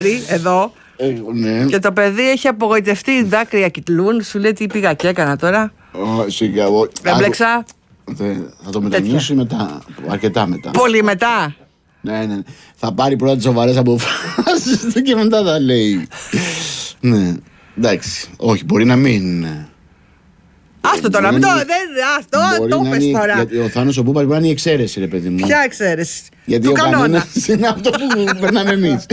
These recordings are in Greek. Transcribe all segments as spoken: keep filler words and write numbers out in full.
εδώ. Ε, ναι. Και το παιδί έχει απογοητευτεί, οι δάκρυα κοιτλούν. Σου λέει τι πήγα και έκανα τώρα. Σιγά, Έμπλεξα. Θα το μετανιώσει μετά, αρκετά μετά. Πολύ μετά. Ναι, ναι. Θα πάρει πρώτα τις σοβαρές αποφάσεις και μετά θα λέει. Ναι, εντάξει. Όχι, μπορεί να μην. Άστο τώρα, μην το. Άστο, το πες τώρα. Γιατί ο Θάνος ο Πούπας μπορεί να είναι η εξαίρεση, ρε παιδί μου. Ποια εξαίρεση? Γιατί του ο κανόνα. κανόνας είναι αυτό που περνάμε εμείς.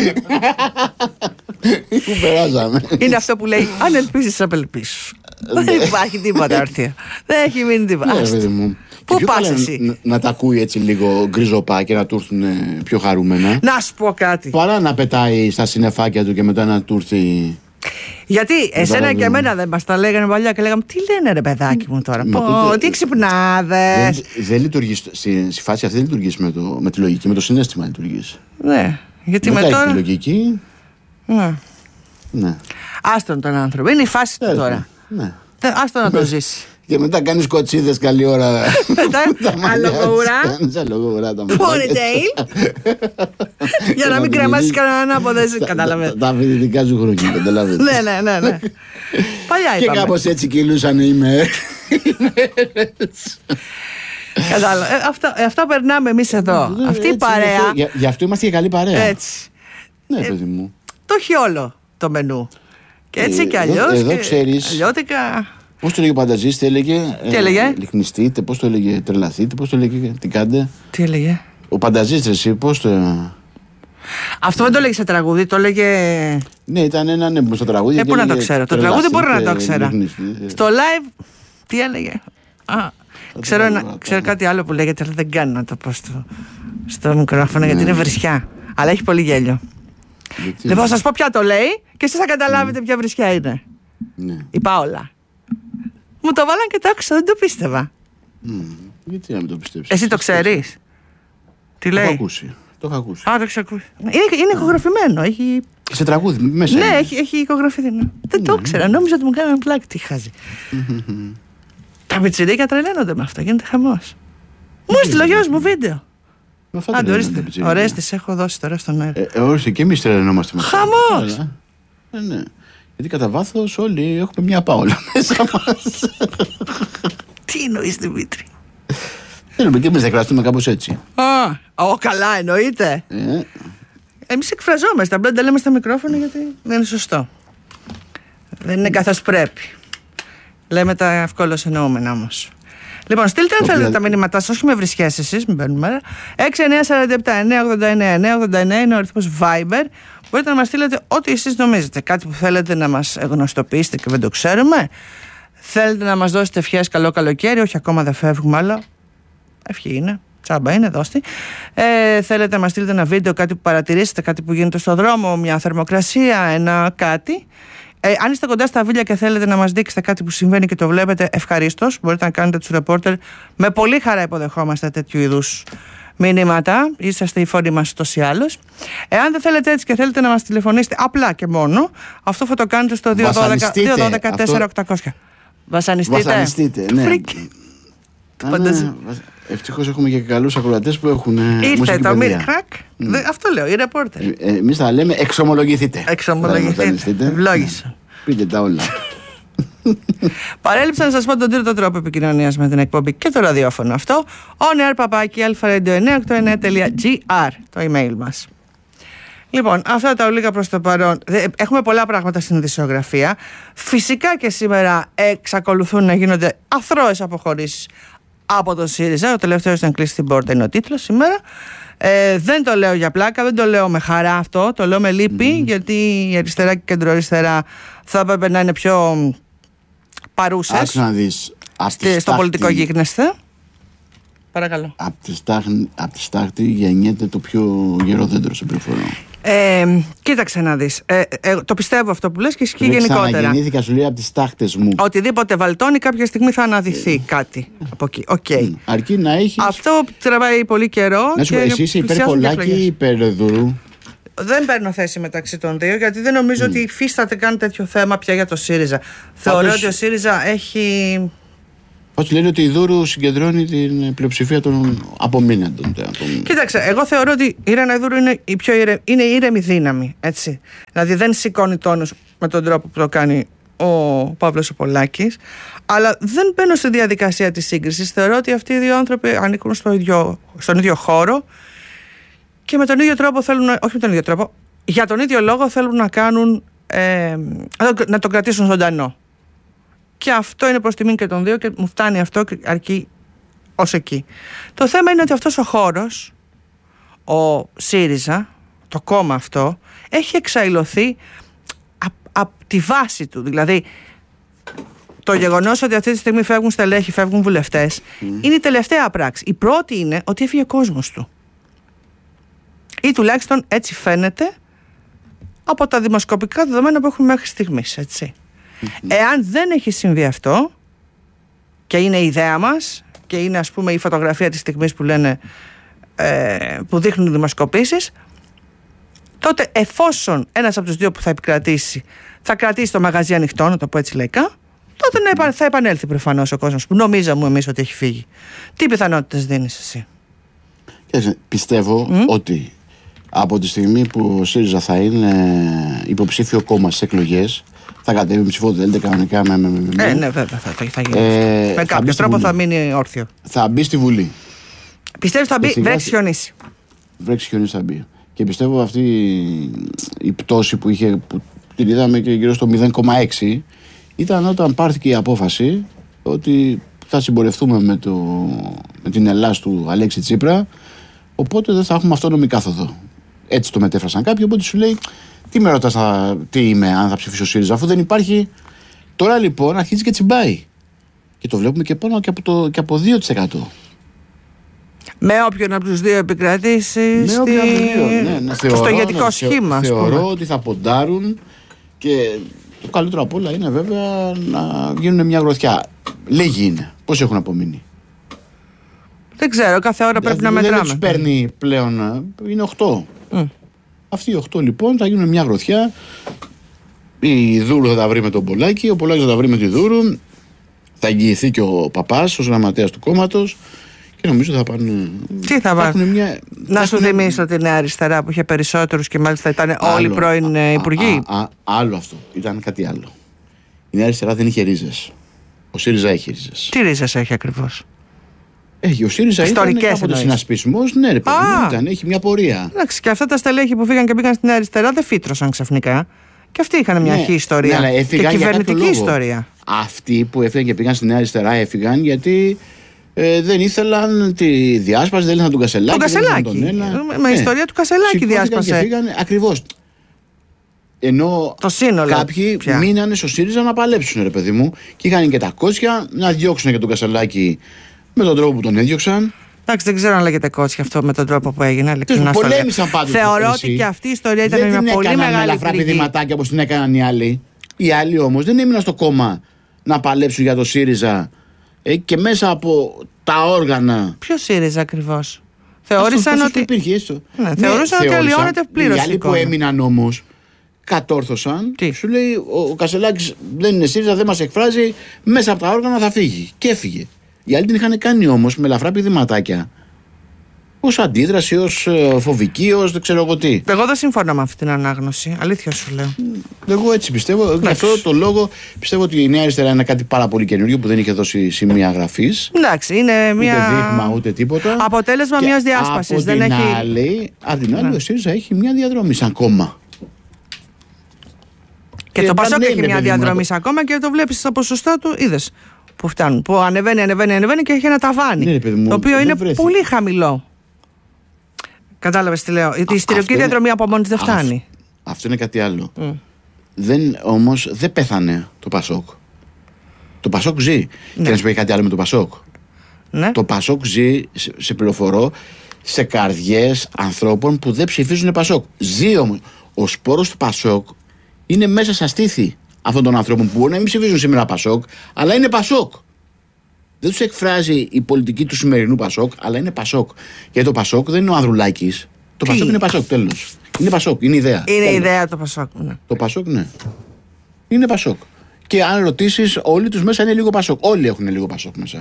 Που περάσαμε. Είναι αυτό που λέει: αν ελπίσεις, απελπίσεις. Δεν υπάρχει τίποτα όρθιο. Δεν έχει μείνει τίποτα. Ναι, παιδί μου. Πού πας εσύ? Να τα ακούει έτσι λίγο γκριζοπά και να του έρθουν πιο χαρούμενα. Να σου πω κάτι. Παρά να πετάει στα συννεφάκια του και μετά να του έρθει. Γιατί εσένα και εμένα δεν μας τα λέγανε παλιά και λέγαμε τι λένε ρε παιδάκι μου τώρα. Πω, τότε, τι ξυπνάδες. Δεν, δεν λειτουργεί, στη, στη φάση αυτή δεν λειτουργεί με, με τη λογική, με το συναίσθημα λειτουργεί. Ναι, γιατί μετά με τώρα. Έχει τη λογική. Ναι. Ναι. Άστον τον άνθρωπο, είναι η φάση του τώρα. Ναι. Άστον να το ζήσει. Και μετά κάνεις κοτσίδες καλή ώρα. Μετά αλογοουρά. Κάνεις αλογοουρά τα μάτια. Ponytail. Για να μην κρεμάσεις κανέναν από δεν κατάλαβε. Τα φοιτητικά σου χρόνια, καταλαβαίνεις. Ναι, ναι, ναι, ναι. Παλιά είπαμε. Και κάπως έτσι κυλούσαν οι μέρες. Κατάλαβα. Αυτό περνάμε εμείς εδώ. Αυτή η παρέα. Γι' αυτό είμαστε και καλή παρέα. Έτσι. Ναι, παιδί μου. Το έχει όλο το μενού. Και έτσι και αλλιώς. Εδώ ξέρεις. Αλλιώτικα. Πώς το έλεγε ο Πανταζής, τι έλεγε? Τι έλεγε? Ε, λιχνιστείτε, πώς το έλεγε? Τρελαθείτε, πώς το έλεγε? Τι κάντε? Τι έλεγε? Ο Πανταζής, εσύ, πώς το. Αυτό δεν το έλεγε σε τραγούδι, το έλεγε. Ναι, ήταν ένα ναι, στο τραγούδι. Ε, πού να το ξέρω. Το τραγούδι μπορεί να το ξέρω. Στο live, τι έλεγε? Α, ξέρω, ένα, ξέρω κάτι άλλο που λέγεται, αλλά δεν κάνω να το πω στο, στο μικρόφωνο, γιατί είναι βρισιά. Αλλά έχει πολύ γέλιο. Λοιπόν, θα σας πω ποια το λέει και εσείς θα καταλάβετε ποια βρισιά είναι. Η Πάολα. Μου το βάλαν και το άκουσα, δεν το πίστευα. Mm, γιατί να μην το πιστέψεις? Εσύ το ξέρεις? Τι λέει? Το έχω ακούσει. Το έχω ακούσει. Α, το έχεις ακούσει. Είναι, είναι ηχογραφημένο. Έχει... Σε τραγούδι μέσα. Ναι, έχει, έχει ηχογραφηθεί. Ναι. Δεν το ήξερα. Νόμιζα ότι μου κάνανε πλάτη. Τι χάζει. Τα πιτσιρίκια τρελαίνονται με αυτά. Γίνεται χαμός. Μου έστειλε ο γιος μου βίντεο. Άντε, ορίστε. Ωραίες τις έχω δώσει τώρα στον αέρα. Ε, ορίστε, και εμείς τρελαινόμαστε με αυτά. Χαμός. Ε, ναι. Γιατί κατά βάθος όλοι έχουμε μια Πάολα μέσα μας. Τι εννοείς, Δημήτρη? Θέλουμε και εμείς να εκφραστούμε κάπως έτσι. Α, ο, καλά εννοείται. Ε. Εμείς εκφραζόμαστε, απλά τα λέμε στα μικρόφωνα γιατί δεν είναι σωστό. Δεν είναι καθώς πρέπει. Λέμε τα ευκόλως εννοούμενα όμως. Λοιπόν, στείλτε αν θέλετε τα μηνύματά σας, όχι με βρισιές εσείς, μην παίρνουμε μέρα. έξι εννιά τέσσερα επτά εννιά ογδόντα εννιά εννιά ογδόντα εννιά είναι ο αριθμός Viber. Μπορείτε να μας στείλετε ό,τι εσείς νομίζετε. Κάτι που θέλετε να μας γνωστοποιήσετε και δεν το ξέρουμε. Θέλετε να μας δώσετε ευχές καλό καλοκαίρι, όχι ακόμα δεν φεύγουμε, αλλά ευχή είναι. Τσάμπα είναι, δώστε. Ε, θέλετε να μας στείλετε ένα βίντεο, κάτι που παρατηρήσετε, κάτι που γίνεται στο δρόμο, μια θερμοκρασία, ένα κάτι. Ε, αν είστε κοντά στα βίλια και θέλετε να μας δείξετε κάτι που συμβαίνει και το βλέπετε, ευχαρίστως. Μπορείτε να κάνετε τους ρεπόρτερ. Με πολύ χαρά υποδεχόμαστε τέτοιου είδους μηνύματα. Είσαστε οι φόνοι μας ούτως ή άλλως. Εάν δεν θέλετε έτσι και θέλετε να μας τηλεφωνήσετε απλά και μόνο, αυτό θα το κάνετε στο δύο ένα δύο δύο ένα δύο τέσσερα οκτακόσια. Βασανιστείτε. Βασανιστείτε, ναι. Ναι. Ευτυχώς έχουμε και καλούς ακροατές που έχουν ήρθε το μήνυμα. Mm. Αυτό λέω, οι ρεπόρτερ. Ε, εμείς θα λέμε εξομολογηθείτε. Εξομολογηθείτε. Ευλόγησα. Πείτε τα όλα. Παρέλειψα να σας πω τον τρίτο τρόπο επικοινωνίας με την εκπομπή και το ραδιόφωνο αυτό. on air παπάκι αλφα-radio εννιακόσια ογδόντα εννέα τελεία τζι άρ το email μας. Λοιπόν, αυτά τα ολίγα προς το παρόν. Έχουμε πολλά πράγματα στην ειδησιογραφία. Φυσικά και σήμερα εξακολουθούν να γίνονται αθρώες αποχωρήσεις από τον ΣΥΡΙΖΑ. Ο τελευταίος ήταν κλείσει την πόρτα, είναι ο τίτλος σήμερα. Ε, δεν το λέω για πλάκα, δεν το λέω με χαρά αυτό. Το λέω με λύπη, mm. γιατί η αριστερά και η κεντροαριστερά θα έπρεπε να είναι πιο παρούσες. Άκου να δεις. Στο στάχτη, πολιτικό γίγνεσθε. Παρακαλώ. Από τη, στάχτη, από τη στάχτη γεννιέται το πιο γερό δέντρο σε πληροφορώ. Ε, κοίταξε να δεις. Ε, ε, το πιστεύω αυτό που λες και ισχύει γενικότερα. Ξαναγεννήθηκα, σου λέει, από τις τάχτες μου. Οτιδήποτε βαλτώνει κάποια στιγμή θα αναδυθεί ε. κάτι από εκεί. Okay. Mm. Αρκεί να έχεις... Αυτό τραβάει πολύ καιρό. Να σου πω, εσύ είσαι υπέρ Πολάκη ή υπέρ Δουρού? Δεν παίρνω θέση μεταξύ των δύο, γιατί δεν νομίζω mm. ότι υφίσταται καν τέτοιο θέμα πια για το ΣΥΡΙΖΑ. Θεωρώ ότι ο ΣΥΡΙΖΑ έχει Πώς λένε ότι η Δούρου συγκεντρώνει την πλειοψηφία των απομείναντων. Κοίταξε, εγώ θεωρώ ότι η Ρένα Δούρου είναι η πιο ήρεμη, είναι η ήρεμη δύναμη. Έτσι. Δηλαδή δεν σηκώνει τόνους με τον τρόπο που το κάνει ο Παύλος ο Πολάκης, αλλά δεν μπαίνω στη διαδικασία της σύγκρισης. Θεωρώ ότι αυτοί οι δύο άνθρωποι ανήκουν στο ίδιο, στον ίδιο χώρο και με τον ίδιο τρόπο θέλουν, όχι με τον ίδιο τρόπο, για τον ίδιο λόγο θέλουν να κάνουν, ε, να τον κρατήσουν ζωντανό. Και αυτό είναι προς τιμήν και των δύο και μου φτάνει αυτό και αρκεί ως εκεί. Το θέμα είναι ότι αυτός ο χώρος, ο ΣΥΡΙΖΑ, το κόμμα αυτό, έχει εξαϊλωθεί από τη βάση του. Δηλαδή, το γεγονός ότι αυτή τη στιγμή φεύγουν στελέχη, φεύγουν βουλευτές, mm. είναι η τελευταία πράξη. Η πρώτη είναι ότι έφυγε ο κόσμος του. Ή τουλάχιστον έτσι φαίνεται από τα δημοσκοπικά δεδομένα που έχουμε μέχρι στιγμής, έτσι. Mm-hmm. Εάν δεν έχει συμβεί αυτό και είναι η ιδέα μας και είναι, ας πούμε, η φωτογραφία της στιγμής που λένε, ε, που δείχνουν οι δημοσκοπήσεις, τότε εφόσον ένας από τους δύο που θα επικρατήσει θα κρατήσει το μαγαζί ανοιχτό, να το πω έτσι λαϊκά, τότε mm. θα επανέλθει προφανώς ο κόσμος που νομίζαμε εμείς ότι έχει φύγει. Τι πιθανότητες δίνεις εσύ? Πιστεύω mm? ότι από τη στιγμή που ο ΣΥΡΙΖΑ θα είναι υποψήφιο κόμμα στις εκλογές, θα κατέβει ψηφοδέλτια κανονικά με, με, με, ε, ναι, βέβαια θα, θα γίνει. Ε, με κάποιο τρόπο θα μείνει όρθιο. Θα μπει στη Βουλή. Πιστεύεις θα μπει, βρέξει χιονίσει. Βρέξει χιονίσει θα μπει. Και πιστεύω αυτή η πτώση που είχε, που την είδαμε και γύρω στο μηδέν κόμμα έξι, ήταν όταν πάρθηκε η απόφαση ότι θα συμπορευτούμε με, το, με την Ελλάς του Αλέξη Τσίπρα, οπότε δεν θα έχουμε αυτόνομη κάθοδο. Έτσι το μετέφρασαν κάποιοι, οπότε σου λέει, τι με ρωτάς τι είμαι, αν θα ψηφίσω ΣΥΡΙΖΑ, αφού δεν υπάρχει. Τώρα λοιπόν αρχίζει και τσιμπάει. Και το βλέπουμε και πάνω και από, το, και από δύο τοις εκατό. Με όποιον από τους δύο επικρατήσει. Με στη... όποιον από τους δύο. Ναι, ναι, θεωρώ, στο ηγετικό ναι, σχήμα. Θεωρώ ότι θα ποντάρουν και το καλύτερο απ' όλα είναι βέβαια να γίνουν μια γροθιά. Λίγοι είναι. Πώς έχουν απομείνει? Δεν ξέρω, κάθε ώρα πρέπει να μετράμε. Δεν τους παίρνει πλέον, είναι οκτώ. Mm. Αυτοί οι οκτώ λοιπόν θα γίνουν μια γροθιά. Η Δούρου θα τα βρει με τον Πολάκη, ο Πολάκης θα τα βρει με τη Δούρου. Θα εγγυηθεί και ο Παπάς ως γραμματέας του κόμματος. Και νομίζω θα πάνε. Τι θα πάνε? Μια... Να σου θυμίσω τη Νέα Αριστερά που είχε περισσότερους και μάλιστα ήταν άλλο, όλοι πρώην α, υπουργοί. Α, α, άλλο αυτό. Ήταν κάτι άλλο. Η Νέα Αριστερά δεν είχε ρίζες. Ο ΣΥΡΙΖΑ έχει ρίζες. Τι ρίζες έχει ακριβώς? Έχει. Ο ΣΥΡΙΖΑ ιστορικές ήταν από το συνασπισμό. Ναι, ρε παιδί μου, ήταν. Έχει μια πορεία. Εντάξει, και αυτά τα στελέχη που φύγαν και πήγαν στη Νέα Αριστερά δεν φύτρωσαν ξαφνικά. Και αυτοί είχαν μια ναι, αρχή ιστορία. Ναι, και κυβερνητική ιστορία. Αυτοί που έφυγαν και πήγαν στη Νέα Αριστερά έφυγαν γιατί. Ε, δεν ήθελαν τη διάσπαση, δεν ήθελαν τον Κασελάκη. Τον Κασελάκη. Τον ένα. Με ναι. ιστορία του Κασελάκη διάσπασε. Και φύγανε ακριβώς. Ενώ το σύνολο, κάποιοι πια. μείνανε στο ΣΥΡΙΖΑ να παλέψουν, ρε παιδί μου, και είχαν και τα κότσια να διώξουν και τον Κασελάκη με τον τρόπο που τον έδιωξαν. Εντάξει, δεν ξέρω αν λέγεται κότσια αυτό με τον τρόπο που έγινε. Πολέμησαν πάντως. Θεωρώ ότι και αυτή η ιστορία ήταν δεν μια πολύ μεγάλη. Δεν την ελαφρά πηδηματάκια όπως την έκαναν οι άλλοι. Οι άλλοι όμως δεν έμειναν στο κόμμα να παλέψουν για το ΣΥΡΙΖΑ. Ε, και μέσα από τα όργανα. Ποιο ΣΥΡΙΖΑ ακριβώς? Θεώρησαν ότι. Υπήρχε, έστω. Ναι, ναι, θεώρησαν ότι αλλοιώνεται πλήρως. Οι άλλοι που έμειναν όμως κατόρθωσαν. Τι? Σου λέει ο, ο Κασελάκης δεν είναι ΣΥΡΙΖΑ, δεν μας εκφράζει. Μέσα από τα όργανα θα φύγει. Και έφυγε. Οι άλλοι την είχαν κάνει όμως με ελαφρά πηδηματάκια. Ως αντίδραση, ως φοβική, ως δεν ξέρω εγώ τι. Εγώ δεν συμφωνώ με αυτή την ανάγνωση. Αλήθεια σου λέω. Εγώ έτσι πιστεύω. Γι' αυτό το λόγο πιστεύω ότι η Νέα Αριστερά είναι κάτι πάρα πολύ καινούργιο που δεν είχε δώσει σημεία γραφής. Εντάξει, είναι μια. Ούτε δείγμα ούτε τίποτα. Αποτέλεσμα μιας διάσπασης. Από δεν την έχει. άλλη, απ' την άλλη, ο ΣΥΡΙΖΑ έχει μια διαδρομή σαν κόμμα. Και, και το Πασόκ έχει μια διαδρομή σαν κόμμα και το βλέπεις στα ποσοστά του, είδες που φτάνουν. Που ανεβαίνει, ανεβαίνει, ανεβαίνει και έχει ένα ταβάνι. Ναι, παιδί μου, το οποίο είναι βρέθηκε. πολύ χαμηλό. Κατάλαβες τι λέω? Η ιστορική διαδρομή από μόνη δεν φτάνει. Α, αυτό είναι κάτι άλλο. Mm. Δεν, όμως δεν πέθανε το Πασόκ. Το Πασόκ ζει. Ναι. Και να σου πει κάτι άλλο με το Πασόκ. Ναι. Το Πασόκ ζει, σε, σε πληροφορώ, σε καρδιές ανθρώπων που δεν ψηφίζουν Πασόκ. Ζει όμως. Ο σπόρος του Πασόκ είναι μέσα στα στήθη αυτών των ανθρώπων που μπορεί να μην ψηφίζουν σήμερα Πασόκ, αλλά είναι Πασόκ. Δεν τους εκφράζει η πολιτική του σημερινού Πασόκ, αλλά είναι Πασόκ. Γιατί το Πασόκ δεν είναι ο Ανδρουλάκης. Το Τι? Πασόκ είναι Πασόκ, τέλος. Είναι Πασόκ, είναι ιδέα. Είναι τέλος. ιδέα το Πασόκ. Ναι. Το Πασόκ, ναι. Είναι Πασόκ. Και αν ρωτήσεις, όλοι τους μέσα είναι λίγο Πασόκ. Όλοι έχουν λίγο Πασόκ μέσα.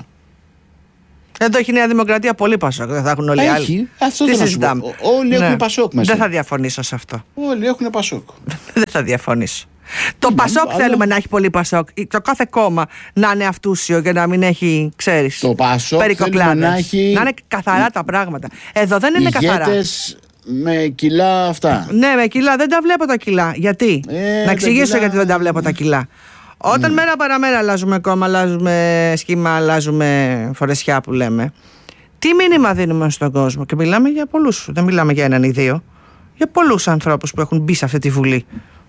Εδώ έχει η Νέα Δημοκρατία πολύ Πασόκ. Δεν θα έχουν όλοι οι άλλοι. Αυτό τι δεν συζητάμε. Όλοι ναι. έχουν Πασόκ μέσα. Δεν θα διαφωνήσω σε αυτό. Όλοι έχουν Πασόκ. Δεν θα διαφωνήσω. Το Πασόκ αλλά... θέλουμε να έχει πολύ Πασόκ. Το κάθε κόμμα να είναι αυτούσιο και να μην έχει, ξέρεις, το Πασόκ θέλουμε να έχει... Να είναι καθαρά τα πράγματα. Εδώ δεν είναι καθαρά. Ηγέτες με κιλά αυτά. Ναι, με κιλά. Δεν τα βλέπω τα κιλά. Γιατί? Ε, να εξηγήσω κιλά... γιατί δεν τα βλέπω τα κιλά. Όταν mm. μέρα παραμέρα αλλάζουμε κόμμα, αλλάζουμε σχήμα, αλλάζουμε φορεσιά που λέμε, τι μήνυμα δίνουμε στον κόσμο? Και μιλάμε για πολλούς. Δεν μιλάμε για έναν ή δύο. Για πολλούς ανθρώπους που έχουν μπει σε αυτή τη Βουλή.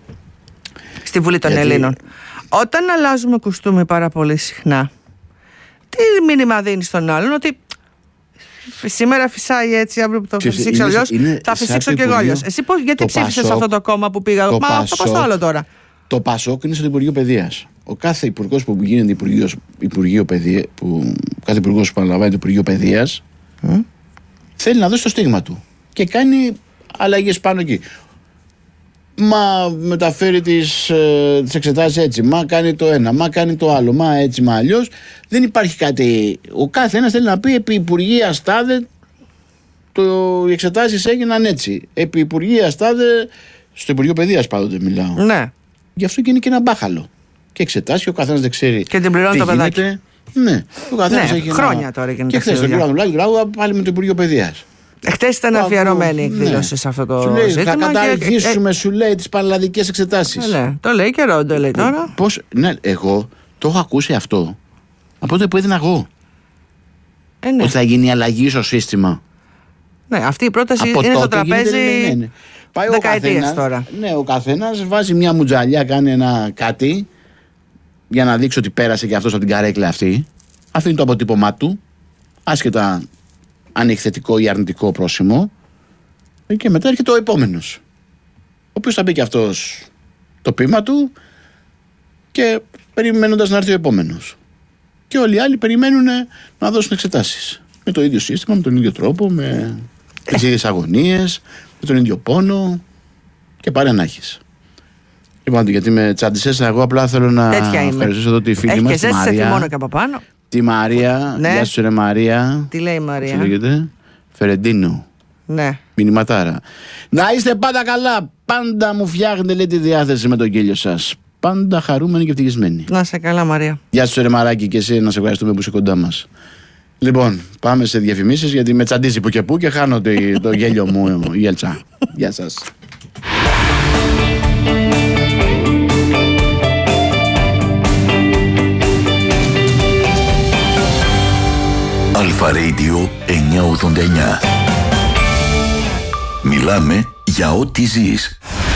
Στη Βουλή των Γιατί... Ελλήνων. Όταν αλλάζουμε κουστούμι πάρα πολύ συχνά, τι μήνυμα δίνει στον άλλον? Ότι σήμερα φυσάει έτσι, αύριο που το θα φυσήξω αλλιώς, θα φυσήξω και εγώ αλλιώς. Εσύ πώς, γιατί ψήφισες σε αυτό το κόμμα που πήγα? Μα αυτό πώς το άλλο τώρα? Το Πασόκ είναι στο Υπουργείο Παιδείας. Ο κάθε υπουργός που γίνεται Υπουργείο, Υπουργείο Παιδεία, που, κάθε υπουργός που αναλαμβάνει το Υπουργείο Παιδείας mm. θέλει να δώσει το στίγμα του και κάνει αλλαγές πάνω εκεί. Μα μεταφέρει τις, ε, τις εξετάσεις έτσι, μα κάνει το ένα, μα κάνει το άλλο, μα έτσι, μα αλλιώς. Δεν υπάρχει κάτι. Ο κάθε ένας θέλει να πει επί Υπουργεία Στάδε το, οι εξετάσεις έγιναν έτσι. Επί Υπουργεία Στάδε, στο Υπουργείο Παιδείας πάντοτε μιλάω. Ναι. Γι' αυτό και είναι και ένα μπάχαλο. Και εξετάσει, ο καθένας δεν ξέρει. Και την πληρώνει το παιδάκι. Ναι, ο καθένας ναι, έχει χρόνια ένα... τώρα γίνεται. Και χθες τον κύριο Δουλάκη, πάλι με το Υπουργείο Παιδείας. Χθες ήταν αφιερωμένη η εκδήλωση ναι. σε αυτό το σου λέει, ζήτημα. Θα καταργήσουμε, και... σου λέει, τις πανελλαδικές εξετάσεις. Ναι, το λέει και Ρόντο, λέει τώρα. Πώς, ναι, εγώ το έχω ακούσει αυτό από τότε που έδινα εγώ. Ε, ναι. Ότι θα γίνει αλλαγή στο σύστημα. Ναι, αυτή η πρόταση από είναι στο γίνεται, τραπέζι ναι, ναι, ναι. Πάει δεκαετίες τώρα. Ναι, ο καθένας βάζει μια μουτζαλιά, κάνει ένα κάτι για να δείξει ότι πέρασε και αυτός από την καρέκλα αυτή. Αφήνει το αποτύπωμά του, άσχετα αν έχει θετικό ή αρνητικό πρόσημο, και μετά έρχεται ο επόμενος, ο οποίος θα μπει και αυτός το ποίημα του και περιμένοντας να έρθει ο επόμενος. Και όλοι οι άλλοι περιμένουν να δώσουν εξετάσεις. Με το ίδιο σύστημα, με τον ίδιο τρόπο, με τις ίδιες αγωνίες, με τον ίδιο πόνο και πάρε να έχεις. Λοιπόν, γιατί με τσάντισες, εγώ απλά θέλω να ευχαριστήσω εδώ τη φίλη Έχει μας, και τη Μαρία. Θυμώνω και από πάνω. Τη Μαρία, ναι. Γεια σου ρε Μαρία. Τι λέει η Μαρία? Πώς λέγεται? Φερεντίνο. Ναι. Μηνυματάρα. Να είστε πάντα καλά. Πάντα μου φτιάχνετε, λέει, τη διάθεση με τον γέλιο σας. Πάντα χαρούμενοι και ευτυχισμένοι. Να είσαι καλά, Μαρία. Γεια σου ρε Μαράκι, και εσύ, να σε ευχαριστούμε που είσαι κοντά μας. Λοιπόν, πάμε σε διαφημίσεις, γιατί με τσαντίζει που και που και χάνω το, το γέλιο μου η Έλτσα. Γεια σας. Αλφα Radio εννιακόσια ογδόντα εννιά. Μιλάμε για ό,τι ζεις.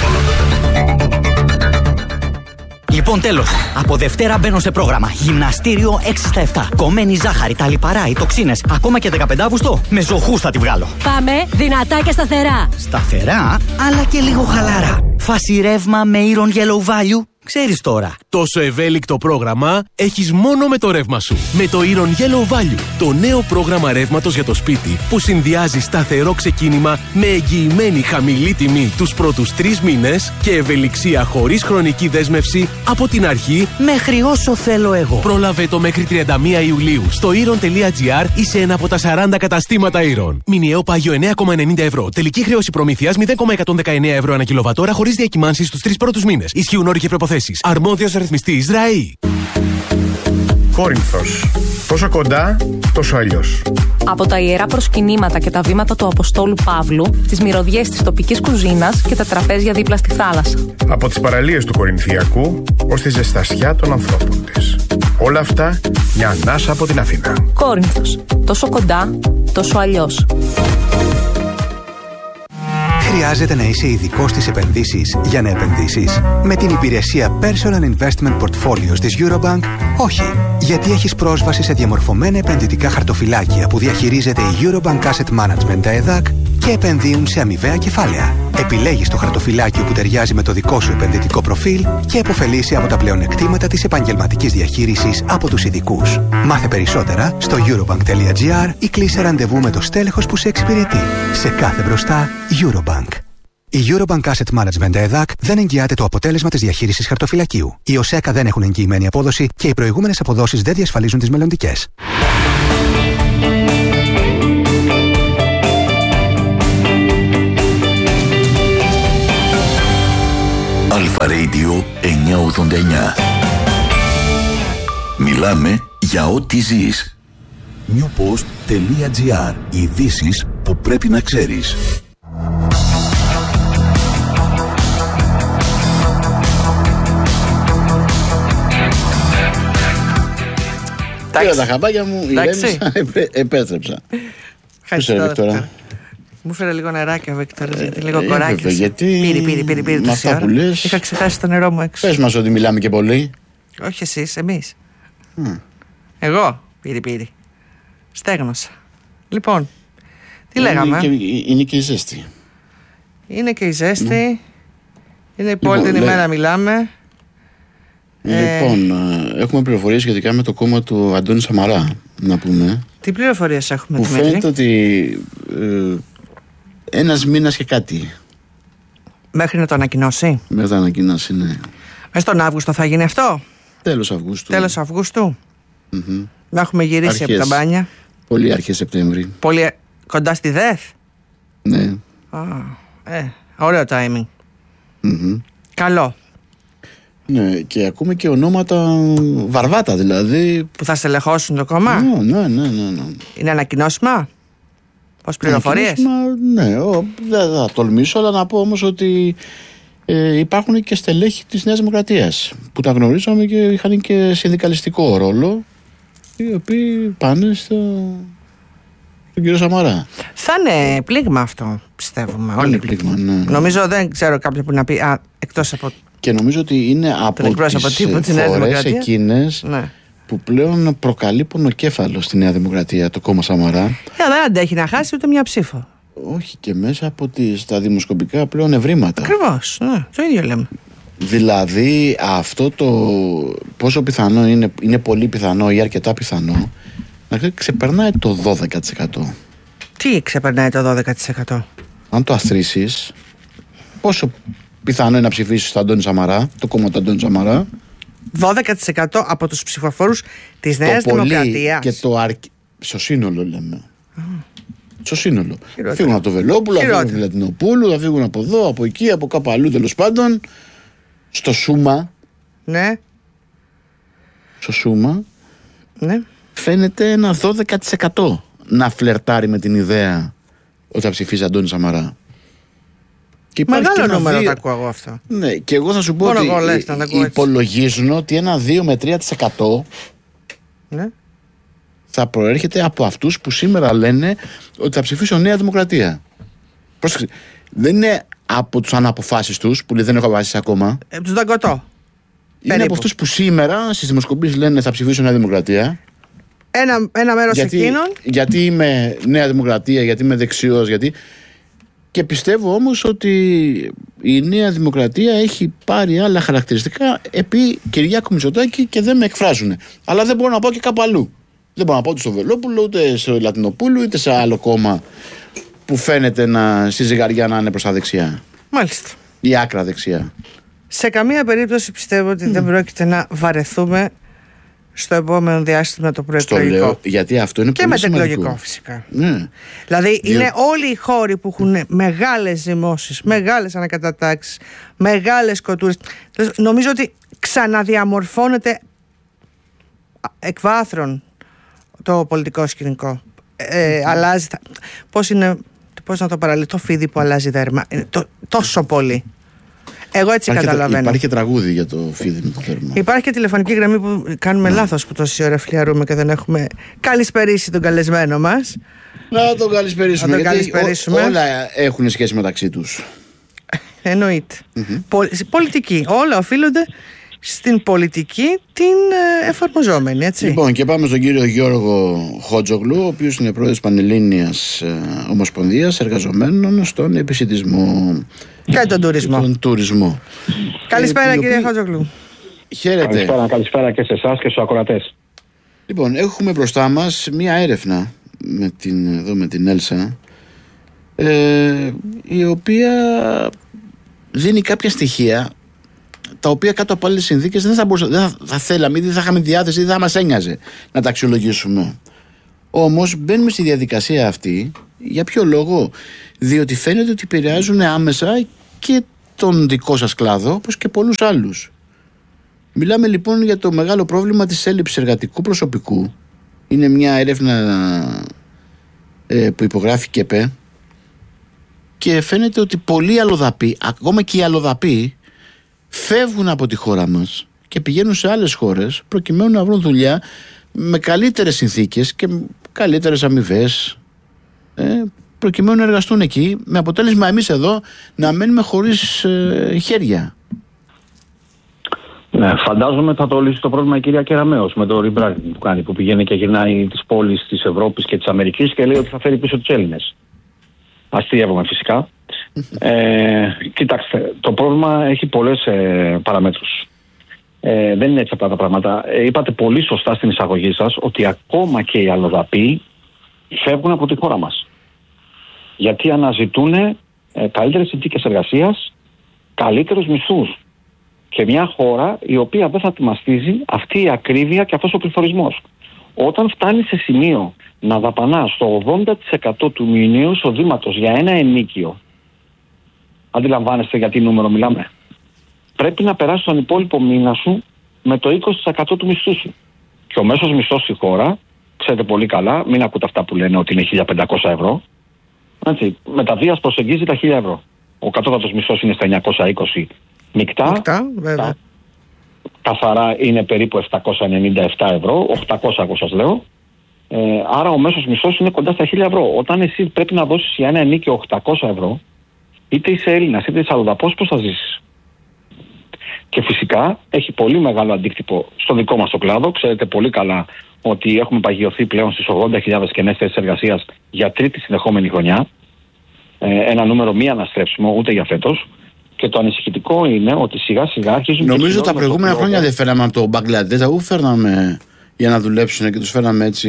Λοιπόν, τέλος. Από Δευτέρα μπαίνω σε πρόγραμμα. Γυμναστήριο έξι στα επτά. Κομμένη ζάχαρη, τα λιπαρά, οι τοξίνες. Ακόμα και δεκαπέντε Αυγούστου με ζωχούς θα τη βγάλω. Πάμε δυνατά και σταθερά. Σταθερά, αλλά και λίγο χαλαρά. Φάση ρεύμα με Iron Yellow Value. Ξέρεις τώρα. Τόσο ευέλικτο πρόγραμμα έχεις μόνο με το ρεύμα σου. Με το Iron Yellow Value, το νέο πρόγραμμα ρεύματος για το σπίτι που συνδυάζει σταθερό ξεκίνημα με εγγυημένη χαμηλή τιμή τους πρώτους τρεις μήνες και ευελιξία χωρίς χρονική δέσμευση από την αρχή μέχρι όσο θέλω εγώ. Πρόλαβε το μέχρι τριάντα μία Ιουλίου στο iron.gr ή σε ένα από τα σαράντα καταστήματα Iron. Μηνιαίο πάγιο εννέα κόμμα ενενήντα ευρώ. Τελική χρέωση προμήθειας μηδέν κόμμα εκατόν δεκαεννέα ευρώ ανά κιλοβατόρα χωρίς διακυμάνσεις στους τρεις πρώτους μήνες. Ισχύουν όροι και προποθέσεις. Αρμόδιος ρυθμιστής ΡΑΗ. Κόρινθος. Τόσο κοντά, τόσο αλλιώς. Από τα ιερά προσκυνήματα και τα βήματα του Αποστόλου Παύλου, τις μυρωδιές της τοπικής κουζίνας και τα τραπέζια δίπλα στη θάλασσα. Από τις παραλίες του Κορινθιακού ως τη ζεστασιά των ανθρώπων της. Όλα αυτά μια ανάσα από την Αθήνα. Κόρινθος. Τόσο κοντά, τόσο αλλιώς. Χρειάζεται να είσαι ειδικός στις επενδύσεις για να επενδύσεις? Με την υπηρεσία Personal Investment Portfolios της Eurobank, όχι. Γιατί έχεις πρόσβαση σε διαμορφωμένα επενδυτικά χαρτοφυλάκια που διαχειρίζεται η Eurobank Asset Management, τα ΕΔΑΚ, και επενδύουν σε αμοιβαία κεφάλαια. Επιλέγεις το χαρτοφυλάκιο που ταιριάζει με το δικό σου επενδυτικό προφίλ και επωφελείσαι από τα πλεονεκτήματα της επαγγελματικής διαχείρισης από τους ειδικούς. Μάθε περισσότερα στο eurobank.gr ή κλείσε ραντεβού με το στέλεχος που σε εξυπηρετεί. Σε κάθε μπροστά, Eurobank. Η Eurobank Asset Management ΕΔΑΚ δεν εγγυάται το αποτέλεσμα της διαχείρισης χαρτοφυλακίου. Οι ΟΣΕΚΑ δεν έχουν εγγυημένη απόδοση και οι προηγούμενες αποδόσεις δεν διασφαλίζουν τις μελλοντικές. Αλφα Radio εννιακόσια ογδόντα εννιά. Μιλάμε για ό,τι ζεις. newpost.gr. Ειδήσεις που πρέπει να ξέρεις. Πήρα τα χαμπάκια μου, ηρέμησα, επέστρεψα. Ευχαριστώ, Βίκτορα. Μου φέρε λίγο νεράκι ο Βίκτορας, γιατί λίγο ε, κοράκι. Γιατί πήρε, πήρε, πήρε, πήρε, με αυτά που λες, είχα ξεχάσει το νερό μου έξω. Πες μας ότι μιλάμε και πολύ. Όχι εσείς, εμείς. Mm. Εγώ, πήρε, πήρε. Στέγνωσα. Λοιπόν, τι είναι λέγαμε. Και, είναι και η ζέστη. Είναι και η ζέστη. Mm. Είναι η πόλη λοιπόν, την ημέρα μιλάμε. Λοιπόν, ε... έχουμε πληροφορίες σχετικά με το κόμμα του Αντώνη Σαμαρά, να πούμε. Τι πληροφορίες έχουμε, που Δημήτρη? Φαίνεται ότι ε, ένας μήνας και κάτι. Μέχρι να το ανακοινώσει. Μέχρι να το ανακοινώσει, ναι. Μέσα στον Αύγουστο θα γίνει αυτό. Τέλος Αυγούστου. Τέλος Αυγούστου. Mm-hmm. Να έχουμε γυρίσει αρχές, από τα μπάνια. Πολύ αρχές Σεπτέμβρη. Πολύ κοντά στη ΔΕΘ. Ναι. Ah, ε, ωραίο timing. Mm-hmm. Καλό. Ναι, και ακούμε και ονόματα βαρβάτα δηλαδή. Που θα στελεχώσουν το κόμμα. Ναι, ναι, ναι, ναι, ναι. Είναι ανακοινώσιμα. Ως πληροφορίες. Ναι, ο, δεν θα τολμήσω, αλλά να πω όμως ότι ε, υπάρχουν και στελέχοι της Νέας Δημοκρατίας που τα γνωρίζαμε και είχαν και συνδικαλιστικό ρόλο, οι οποίοι πάνε στο, στον κύριο Σαμαρά. Θα είναι πλήγμα αυτό, πιστεύουμε. Όλοι πλήγμα, ναι. Νομίζω δεν ξέρω κάποιον που να πει, α, εκτός από... Και νομίζω ότι είναι από τις φορές εκείνες, ναι, που πλέον προκαλεί πονοκέφαλο στη Νέα Δημοκρατία το κόμμα Σαμαρά. Ε, δεν αντέχει να χάσει ούτε μια ψήφο. Όχι, και μέσα από τις, τα δημοσκοπικά πλέον ευρήματα. Ακριβώς, ναι, το ίδιο λέμε. Δηλαδή αυτό το πόσο πιθανό είναι, είναι πολύ πιθανό ή αρκετά πιθανό να ξεπερνάει το δώδεκα τοις εκατό. Τι ξεπερνάει το δώδεκα τοις εκατό? Αν το αθροίσεις, πόσο πιθανό είναι να ψηφίσεις τον Αντώνη Σαμαρά, το κόμμα του Αντώνη Σαμαρά? δώδεκα τοις εκατό από τους ψηφοφόρους της Νέας Δημοκρατίας. Και το αρκ... στο σύνολο λέμε. Mm. Στο σύνολο. Θα φύγουν από το Βελόπουλο, θα φύγουν από τη Λατινοπούλου, θα φύγουν από εδώ, από εκεί, από κάπου αλλού, τέλος πάντων. Στο Σούμα. Ναι. Στο Σούμα. Ναι. Φαίνεται ένα δώδεκα τοις εκατό να φλερτάρει με την ιδέα ότι θα ψηφίσει Αντώνη Σαμαρά. Και μεγάλο νούμερο δύο... τα ακούω εγώ αυτό. Ναι, και εγώ θα σου πω. Μόνο ότι εγώ, λες, υπολογίζουν ότι ένα δύο με τρία τοις εκατό, ναι, θα προέρχεται από αυτούς που σήμερα λένε ότι θα ψηφίσουν Νέα Δημοκρατία. Πρόσεξε, δεν είναι από τους αναποφάσεις τους που λέει δεν έχω αποφασίσει ακόμα. Ε, τους δαγκωτώ. Είναι περίπου από αυτούς που σήμερα στις δημοσκοπήσεις λένε θα ψηφίσουν Νέα Δημοκρατία. Ένα, ένα μέρος γιατί, εκείνων. Γιατί είμαι Νέα Δημοκρατία, γιατί είμαι δεξιός, γιατί... Και πιστεύω όμως ότι η Νέα Δημοκρατία έχει πάρει άλλα χαρακτηριστικά επί Κυριάκου Μητσοτάκη και δεν με εκφράζουν. Αλλά δεν μπορώ να πάω και κάπου αλλού. Δεν μπορώ να πάω ούτε στο Βελόπουλο, ούτε στο Λατινοπούλου, ούτε σε άλλο κόμμα που φαίνεται να, στη ζυγαριά να είναι προς τα δεξιά. Μάλιστα. Η άκρα δεξιά. Σε καμία περίπτωση πιστεύω ότι mm. δεν πρόκειται να βαρεθούμε στο επόμενο διάστημα το προεκλογικό. Στο λέω, γιατί αυτό είναι και πολύ σημαντικό. Και μετεκλογικό φυσικά. Ναι. Δηλαδή Διό... είναι όλοι οι χώροι που έχουν μεγάλες ζυμώσεις, μεγάλες ανακατατάξεις, μεγάλες κοτούρες. Νομίζω ότι ξαναδιαμορφώνεται εκ βάθρων το πολιτικό σκηνικό. Ε, mm. Αλλάζει. Πώς είναι, πώς να το παραλύσω, το φίδι που αλλάζει δέρμα. Είναι το, τόσο πολύ. Εγώ έτσι υπάρχει καταλαβαίνω. Υπάρχει και τραγούδι για το φίδι με το θέρμα. Υπάρχει και τηλεφωνική γραμμή που κάνουμε ναι. λάθος που τόση ώρα φλιαρούμε και δεν έχουμε καλησπερίσει τον καλεσμένο μας. Να τον καλησπερίσουμε. Να τον γιατί καλησπερίσουμε. Ό, όλα έχουν σχέση μεταξύ τους. Εννοείται. Mm-hmm. Πολ, πολιτική. Όλα οφείλονται στην πολιτική την ε, εφαρμοζόμενη, έτσι. Λοιπόν, και πάμε στον κύριο Γιώργο Χότζογλου, ο οποίος είναι πρόεδρος Πανελλήνιας ε, Ομοσπονδίας Εργαζομένων στον Επισιτισμό και τον τουρισμό. Τον τουρισμό. Καλησπέρα, ε, κύριε οποίο... Χότζογλου. Χαίρετε. Καλησπέρα, καλησπέρα και σε εσάς και στους ακροατές. Λοιπόν, έχουμε μπροστά μας μία έρευνα με την, εδώ με την Έλσα, ε, η οποία δίνει κάποια στοιχεία τα οποία κάτω από άλλες συνθήκες δεν θα, μπορούσα, δεν θα, θα θέλαμε ή δεν θα είχαμε διάθεση ή δεν θα μας ένοιαζε να τα αξιολογήσουμε. Όμως μπαίνουμε στη διαδικασία αυτή. Για ποιο λόγο? Διότι φαίνεται ότι επηρεάζουν άμεσα και τον δικό σας κλάδο, όπως και πολλούς άλλους. Μιλάμε λοιπόν για το μεγάλο πρόβλημα της έλλειψης εργατικού προσωπικού. Είναι μια έρευνα ε, που υπογράφει και ΕΠΕ και φαίνεται ότι πολλοί αλλοδαποί, ακόμα και οι αλλοδαποί, φεύγουν από τη χώρα μας και πηγαίνουν σε άλλες χώρες προκειμένου να βρουν δουλειά με καλύτερες συνθήκες και καλύτερες αμοιβές, ε, προκειμένου να εργαστούν εκεί, με αποτέλεσμα εμείς εδώ να μένουμε χωρίς ε, χέρια. Ναι, φαντάζομαι θα το λύσει το πρόβλημα η κυρία Κεραμέως με το rebranding που κάνει, που πηγαίνει και γυρνάει τις πόλεις της Ευρώπης και της Αμερικής και λέει ότι θα φέρει πίσω τους Έλληνες. Αστείευομαι φυσικά. ε, κοιτάξτε, το πρόβλημα έχει πολλές ε, παραμέτρους. Ε, δεν είναι έτσι απλά τα πράγματα. Ε, είπατε πολύ σωστά στην εισαγωγή σας ότι ακόμα και οι αλλοδαποί φεύγουν από τη χώρα μας. Γιατί αναζητούν ε, καλύτερες συνθήκες εργασίας, καλύτερους μισθούς. Και μια χώρα η οποία δεν θα τη μαστίζει αυτή η ακρίβεια και αυτός ο πληθωρισμός. Όταν φτάνει σε σημείο να δαπανά στο ογδόντα τοις εκατό του μηνιαίου εισοδήματος για ένα ενίκιο, αντιλαμβάνεστε για τι νούμερο μιλάμε, πρέπει να περάσει τον υπόλοιπο μήνα σου με το είκοσι τοις εκατό του μισθού σου. Και ο μέσος μισθός στη χώρα, ξέρετε πολύ καλά, μην ακούτε αυτά που λένε ότι είναι χίλια πεντακόσια ευρώ, έτσι, με τα βίας προσεγγίζει τα χίλια ευρώ. Ο κατώτατος μισθός είναι στα εννιακόσια είκοσι μεικτά, Μεικτά, βέβαια. Καθαρά είναι περίπου επτακόσια ενενήντα επτά ευρώ, οκτακόσια εγώ σας λέω. Ε, άρα ο μέσος μισθός είναι κοντά στα χίλια ευρώ. Όταν εσύ πρέπει να δώσεις για ένα ενίκιο οκτακόσια ευρώ, είτε είσαι Έλληνας είτε είσαι αλλοδαπός, πώς θα ζήσεις? Και φυσικά έχει πολύ μεγάλο αντίκτυπο στο δικό μας το κλάδο. Ξέρετε πολύ καλά ότι έχουμε παγιωθεί πλέον στις ογδόντα χιλιάδες κενές θέσεις εργασίας για τρίτη συνεχόμενη χρονιά. Ε, ένα νούμερο μη αναστρέψιμο ούτε για φέτος. Και το ανησυχητικό είναι ότι σιγά σιγά αρχίζουν. Νομίζω τα προηγούμενα χρόνια δεν φέραμε από το Μπαγκλαντές, αφού φέρναμε για να δουλέψουν και τους φέραμε έτσι.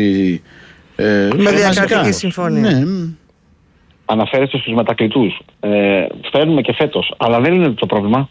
Ε, με διακρατική συμφωνία. Ναι. Αναφέρεστε στους μετακλητούς. Ε, φέρνουμε και φέτος, αλλά δεν είναι το πρόβλημα.